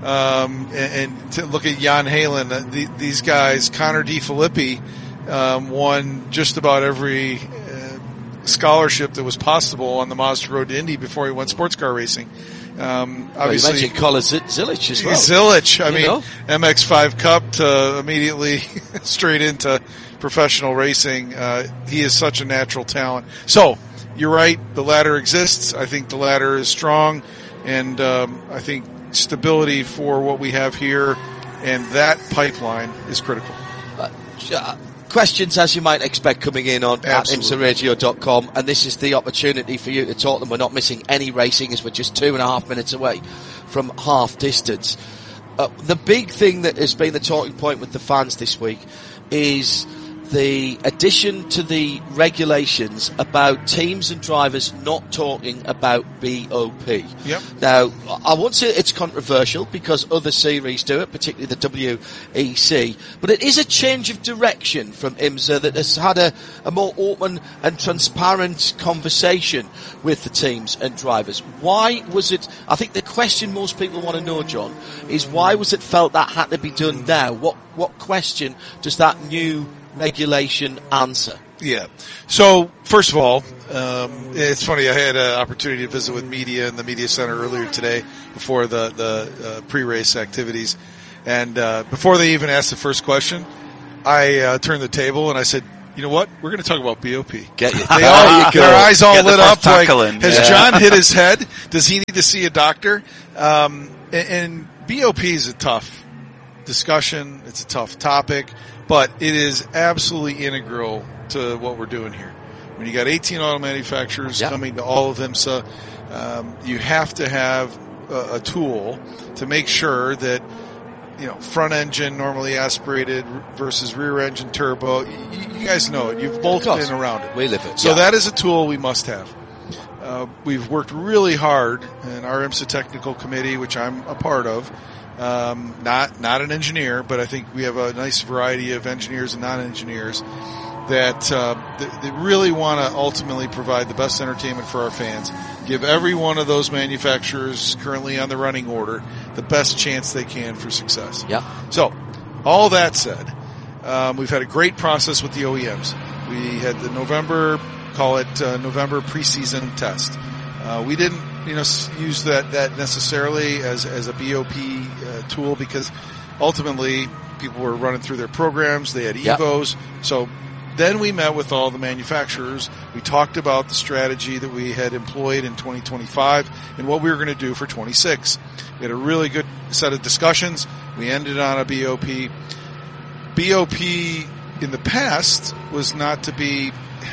um, and, and to look at Jan Halen, uh, the, these guys, Connor DeFilippi, um, won just about every uh, scholarship that was possible on the Mazda Road to Indy before he went sports car racing. Um, obviously, well, you mentioned Colin Zilic as well. Zilic, I you mean, know? M X five Cup to immediately straight into professional racing. Uh, he is such a natural talent. So, you're right, the ladder exists. I think the ladder is strong, and um, I think stability for what we have here and that pipeline is critical. Uh, questions, as you might expect, coming in on at IMSA radio dot com, and this is the opportunity for you to talk them. We're not missing any racing as we're just two and a half minutes away from half distance. Uh, the big thing that has been the talking point with the fans this week is the addition to the regulations about teams and drivers not talking about B O P. Yep. Now, I won't say it's controversial because other series do it, particularly the W E C, but it is a change of direction from IMSA that has had a, a more open and transparent conversation with the teams and drivers. Why was it, I think the question most people want to know, John, is why was it felt that had to be done now? What, what question does that new regulation answer? Yeah. So, first of all, um, it's funny, I had an opportunity to visit with media in the media center earlier today before the, the uh, pre-race activities. And uh, before they even asked the first question, I uh, turned the table and I said, you know what? We're going to talk about B O P. Get you. They all, their eyes all Get lit up like, in. has Yeah. John hit his head? Does he need to see a doctor? Um, and, and B O P is a tough discussion. It's a tough topic, but it is absolutely integral to what we're doing here. When you got eighteen auto manufacturers yep. coming to all of IMSA, um, you have to have a, a tool to make sure that, you know, front engine normally aspirated versus rear engine turbo. You, you guys know it. You've both been around it. We live it. So yeah. that is a tool we must have. Uh, we've worked really hard in our IMSA technical committee, which I'm a part of. Um, not, not an engineer, but I think we have a nice variety of engineers and non-engineers that, uh, that, that really want to ultimately provide the best entertainment for our fans. Give every one of those manufacturers currently on the running order the best chance they can for success. Yeah. So, all that said, um, we've had a great process with the O E Ms. We had the November, call it uh, November preseason test. Uh, we didn't, you know, use that, that necessarily as, as a B O P uh, tool because ultimately people were running through their programs. They had Yep. Evos. So then we met with all the manufacturers. We talked about the strategy that we had employed in twenty twenty-five and what we were going to do for twenty-six. We had a really good set of discussions. We ended on a B O P. B O P in the past was not to be,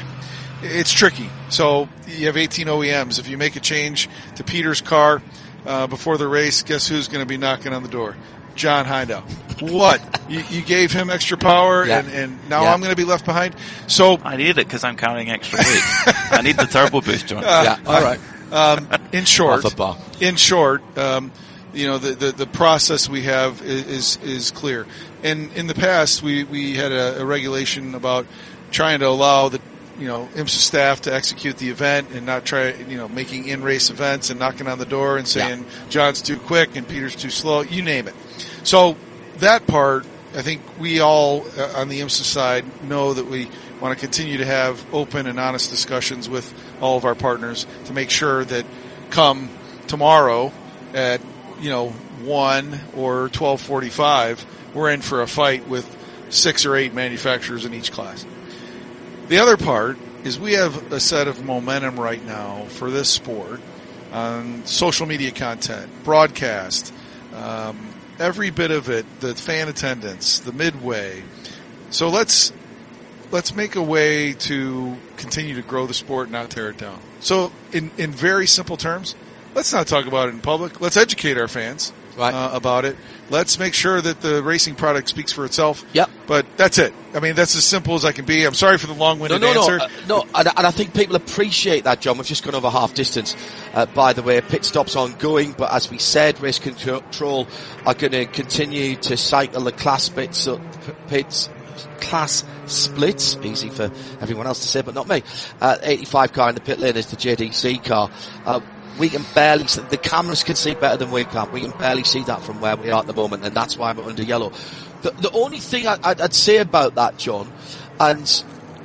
it's tricky. So you have eighteen O E Ms. If you make a change to Peter's car uh, before the race, guess who's going to be knocking on the door? John Hindau. What? you, you gave him extra power, Yeah. and, and now Yeah. I'm going to be left behind? So I need it because I'm carrying extra weight. I need the turbo boost, John. Uh, Yeah, all right. Um, in short, Off the bar. in short, um, you know, the, the, the process we have is, is, is clear. And in the past, we, we had a, a regulation about trying to allow the, you know, IMSA staff to execute the event and not try, you know, making in-race events and knocking on the door and saying, Yeah. John's too quick and Peter's too slow, you name it. So that part, I think we all uh, on the IMSA side know that we want to continue to have open and honest discussions with all of our partners to make sure that come tomorrow at, you know, one or twelve forty-five, we're in for a fight with six or eight manufacturers in each class. The other part is we have a set of momentum right now for this sport on social media content, broadcast, um, every bit of it, the fan attendance, the midway. So let's let's make a way to continue to grow the sport, not tear it down. So in, in very simple terms, let's not talk about it in public. Let's educate our fans Right. uh, about it. Let's make sure that the racing product speaks for itself. Yep. But that's it. I mean, that's as simple as I can be. I'm sorry for the long-winded no, no, answer. No, uh, no, and, and I think people appreciate that, John. We've just gone over half distance, uh, by the way. Pit stop's ongoing, but as we said, race control are going to continue to cycle the class bits, up, pits, class splits. Easy for everyone else to say, but not me. Uh, eighty-five car in the pit lane is the J D C car. Uh, we can barely, the cameras can see better than we can. We can barely see that from where we are at the moment, and that's why we're under yellow. The, the only thing I, I'd, I'd say about that, John, and,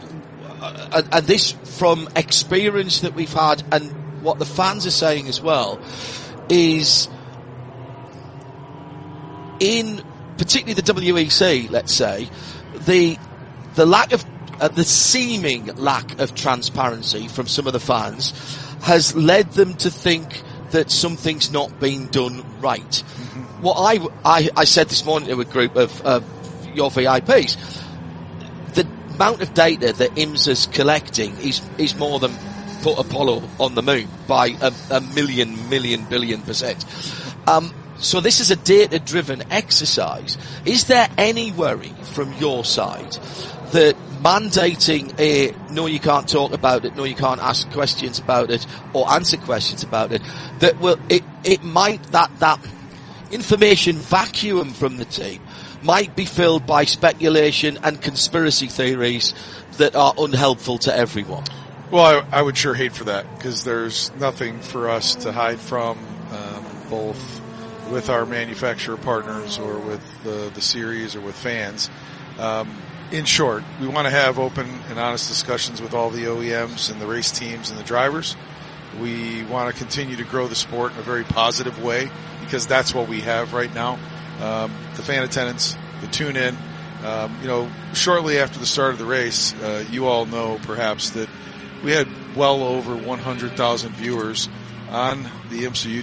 uh, and this from experience that we've had and what the fans are saying as well, is in particularly the W E C, let's say, the the lack of uh, the seeming lack of transparency from some of the fans has led them to think that something's not being done right. Mm-hmm. What I, I, I said this morning to a group of uh, your V I Ps, the amount of data that IMSA's collecting is, is more than put Apollo on the moon by a, a million, million, billion percent. Um, so this is a data-driven exercise. Is there any worry from your side that mandating a no, you can't talk about it, no, you can't ask questions about it or answer questions about it, that will it it might that that information vacuum from the team might be filled by speculation and conspiracy theories that are unhelpful to everyone. Well, I, I would sure hate for that, because there's nothing for us to hide from, um, both with our manufacturer partners or with the, the series or with fans. Um, in short, we want to have open and honest discussions with all the O E Ms and the race teams and the drivers. We want to continue to grow the sport in a very positive way, because that's what we have right now. Um, the fan attendance, the tune in, um, you know, shortly after the start of the race, uh, you all know perhaps that we had well over one hundred thousand viewers on the IMSA